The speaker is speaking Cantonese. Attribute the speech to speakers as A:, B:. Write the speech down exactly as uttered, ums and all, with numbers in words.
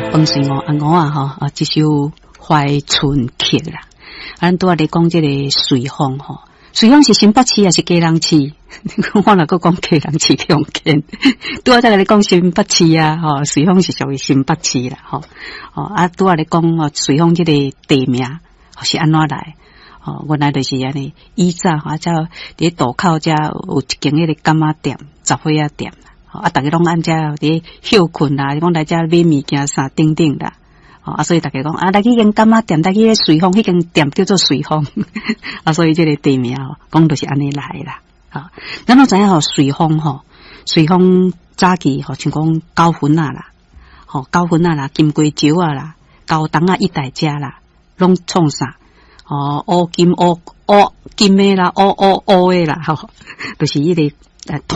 A: 放水我啊我啊吼啊，这首怀春曲啦。咱拄仔咧讲这个随风吼，随风是新北市还是基隆市？我若个讲基隆市用见，拄仔再来讲新北市啊，吼，随风是属于新北市啦，吼，哦啊，拄仔咧讲哦，随风这个地名是安怎来？哦，原来就是安尼，以早哈，叫伫渡口遮有一间迄个柑仔店、杂货仔店。啊，大家拢按遮伫休困啦，讲来遮买物件啥等等啦，啊，所以大家讲啊，来去间柑仔店，来去迄随风，迄间店叫做随风，啊，所以这个地名吼，讲就是安尼来啦，啊，咱都知影吼，随风吼，随风早期吼，像讲高分啊啦，吼高分啊啦，金龟石啊啦，高档啊一代遮啦，拢创啥？哦，乌金乌乌金的啦，乌乌乌的啦，吼，就是迄个。呃，